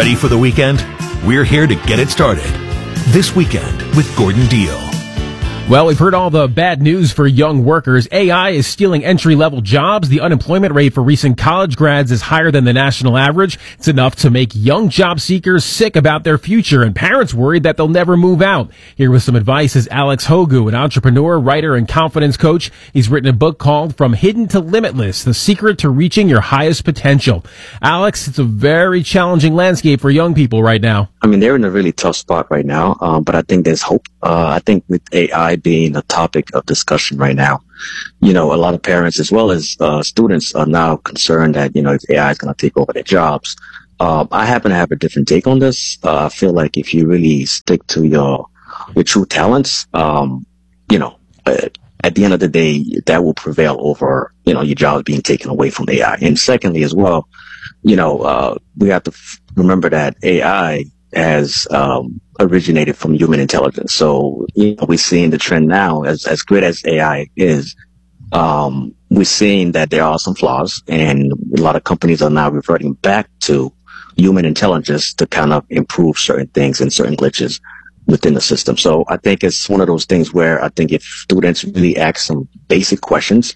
Ready for the weekend? We're here to get it started. This Weekend with Gordon Deal. Well, we've heard all the bad news for young workers. AI is stealing entry-level jobs. The unemployment rate for recent college grads is higher than the national average. It's enough to make young job seekers sick about their future and parents worried that they'll never move out. Here with some advice is Alex Hogu, an entrepreneur, writer, and confidence coach. He's written a book called From Hidden to Limitless, The Secret to Reaching Your Highest Potential. Alex, it's a very challenging landscape for young people right now. I mean, they're in a really tough spot right now, but I think there's hope. I think with AI being a topic of discussion right now, a lot of parents as well as students are now concerned that, if AI is going to take over their jobs. I happen to have a different take on this. I feel like if you really stick to your true talents, at the end of the day, that will prevail over, your job being taken away from AI. And secondly, as well, we have to remember that AI has originated from human intelligence. So, we're seeing the trend now, as great as AI is, we're seeing that there are some flaws, and a lot of companies are now reverting back to human intelligence to kind of improve certain things and certain glitches within the system. So I think it's one of those things where I think if students really ask some basic questions,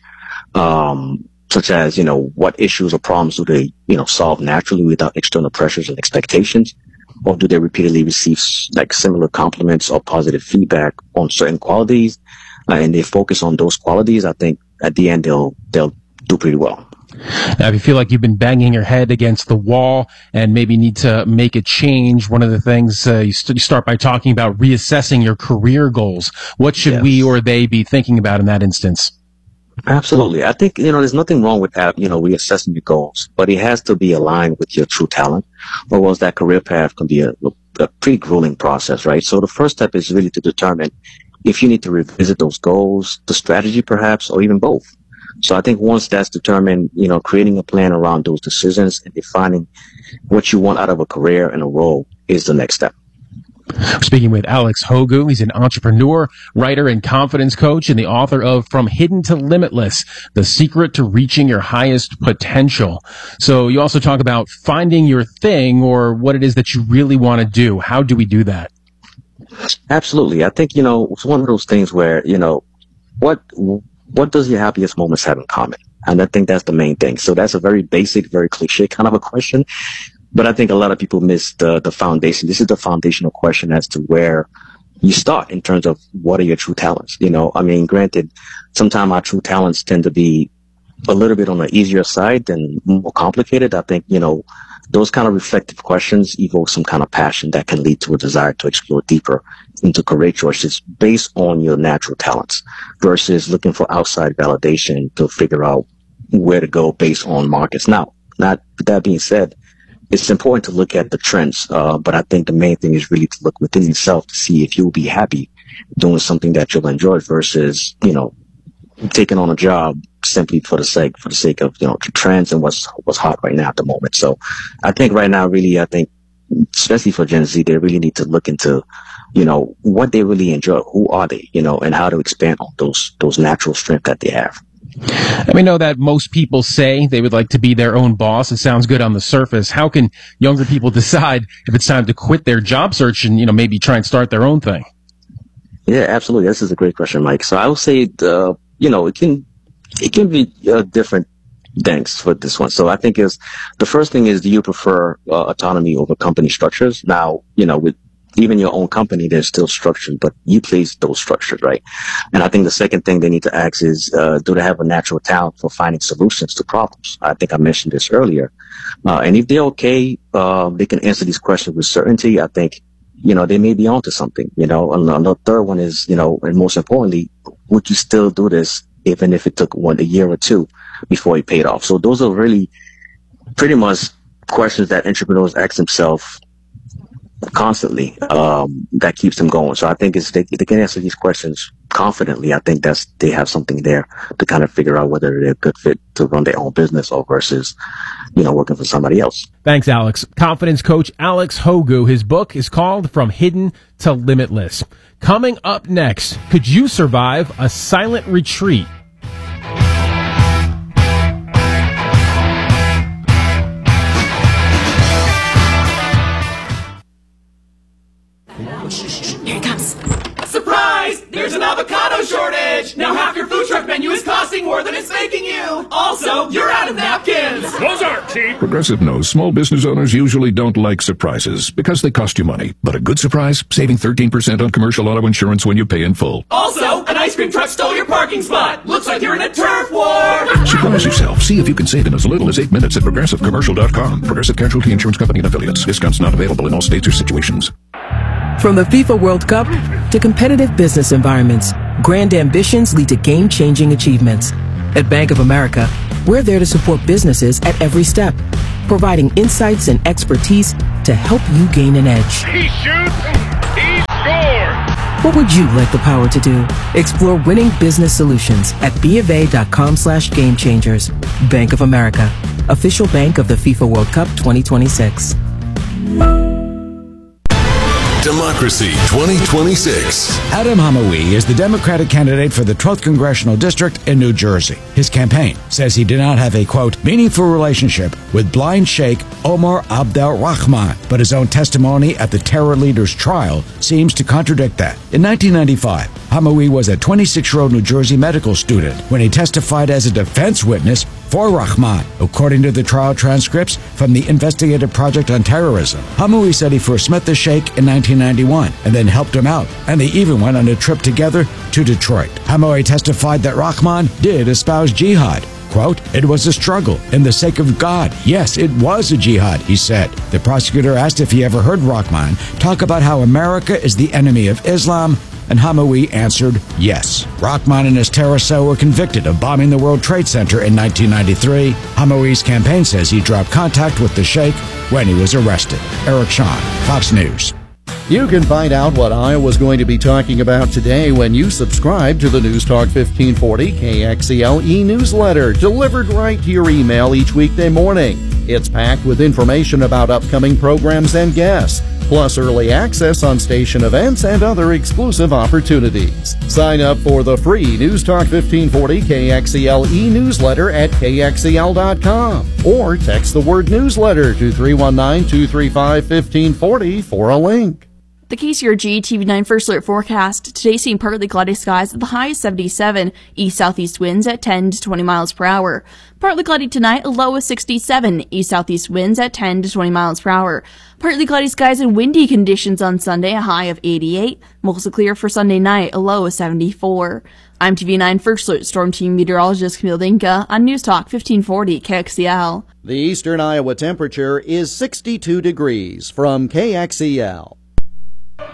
such as, what issues or problems do they, solve naturally without external pressures and expectations? Or do they repeatedly receive similar compliments or positive feedback on certain qualities? And they focus on those qualities. I think at the end, they'll do pretty well. Now, if you feel like you've been banging your head against the wall and maybe need to make a change, one of the things you start by talking about reassessing your career goals. What should we or they be thinking about in that instance? Absolutely. I think, there's nothing wrong with that, reassessing your goals, but it has to be aligned with your true talent, or else that career path can be a pretty grueling process, right? So the first step is really to determine if you need to revisit those goals, the strategy perhaps, or even both. So I think once that's determined, creating a plan around those decisions and defining what you want out of a career and a role is the next step. Speaking with Alex Hogu, he's an entrepreneur, writer, and confidence coach, and the author of From Hidden to Limitless, The Secret to Reaching Your Highest Potential. So you also talk about finding your thing or what it is that you really want to do. How do we do that? Absolutely. I think, it's one of those things where, what does your happiest moments have in common? And I think that's the main thing. So that's a very basic, very cliche kind of a question. But I think a lot of people miss the foundation. This is the foundational question as to where you start in terms of what are your true talents. Granted, sometimes our true talents tend to be a little bit on the easier side than more complicated. I think, those kind of reflective questions evoke some kind of passion that can lead to a desire to explore deeper into career choices based on your natural talents versus looking for outside validation to figure out where to go based on markets. Now, with that being said, it's important to look at the trends, but I think the main thing is really to look within yourself to see if you'll be happy doing something that you'll enjoy versus, taking on a job simply for the sake of, the trends and what's hot right now at the moment. So I think right now, really, especially for Gen Z, they really need to look into, what they really enjoy, who are they, and how to expand on those natural strengths that they have. And we know that most people say they would like to be their own boss. It sounds good on the surface. How can younger people decide if it's time to quit their job search and, maybe try and start their own thing? Yeah, absolutely. This is a great question, Mike. So I would say, it can be different things for this one. So I think the first thing is, do you prefer autonomy over company structures? Now, with even your own company, there's still structures, but you place those structures, right? And I think the second thing they need to ask is, do they have a natural talent for finding solutions to problems? I think I mentioned this earlier. And if they're okay, they can answer these questions with certainty. I think, they may be onto something, and the third one is, and most importantly, would you still do this even if it took a year or two before it paid off? So those are really pretty much questions that entrepreneurs ask themselves constantly, that keeps them going. So I think they can answer these questions confidently. I think they have something there to kind of figure out whether they're a good fit to run their own business or versus, working for somebody else. Thanks, Alex. Confidence coach Alex Hogu. His book is called From Hidden to Limitless. Coming up next, could you survive a silent retreat? avocado shortage. Now half your food truck menu is costing more than it's making you. Also, you're out of napkins. Those aren't cheap. Progressive knows small business owners usually don't like surprises because they cost you money. But a good surprise, saving 13% on commercial auto insurance when you pay in full. Also, an ice cream truck stole your parking spot. Looks like you're in a turf war. Surprise yourself. See if you can save in as little as 8 minutes at ProgressiveCommercial.com. Progressive Casualty Insurance Company and Affiliates. Discounts not available in all states or situations. From the FIFA World Cup to competitive business environments, grand ambitions lead to game-changing achievements. At Bank of America, we're there to support businesses at every step, providing insights and expertise to help you gain an edge. He shoots. He scores. What would you like the power to do? Explore winning business solutions at BofA.com/gamechangers. Bank of America, official bank of the FIFA World Cup 2026. Democracy 2026. Adam Hamawi is the Democratic candidate for the 12th Congressional District in New Jersey. His campaign says he did not have a, quote, meaningful relationship with blind Sheikh Omar Abdel Rahman, but his own testimony at the terror leader's trial seems to contradict that. In 1995, Hamawi was a 26-year-old New Jersey medical student when he testified as a defense witness for Rahman, according to the trial transcripts from the Investigative Project on Terrorism. Hamawi said he first met the Sheikh in 1991 and then helped him out, and they even went on a trip together to Detroit. Hamawi testified that Rahman did espouse jihad. Quote, it was a struggle in the sake of God. Yes, it was a jihad, he said. The prosecutor asked if he ever heard Rahman talk about how America is the enemy of Islam, and Hamawi answered yes. Rahman and his terror cell were convicted of bombing the World Trade Center in 1993. Hamawi's campaign says he dropped contact with the Sheikh when he was arrested. Eric Shawn, Fox News. You can find out what Iowa's going to be talking about today when you subscribe to the News Talk 1540 KXEL e-newsletter, delivered right to your email each weekday morning. It's packed with information about upcoming programs and guests, plus early access on station events and other exclusive opportunities. Sign up for the free News Talk 1540 KXEL e-newsletter at KXEL.com or text the word newsletter to 319-235-1540 for a link. The KCRG TV9 First Alert forecast. Today seeing partly cloudy skies at the high of 77. East-southeast winds at 10 to 20 miles per hour. Partly cloudy tonight, a low of 67. East-southeast winds at 10 to 20 miles per hour. Partly cloudy skies and windy conditions on Sunday, a high of 88. Mostly clear for Sunday night, a low of 74. I'm TV9 First Alert Storm Team Meteorologist Camille Dinka on News Talk 1540 KXEL. The eastern Iowa temperature is 62 degrees from KXEL.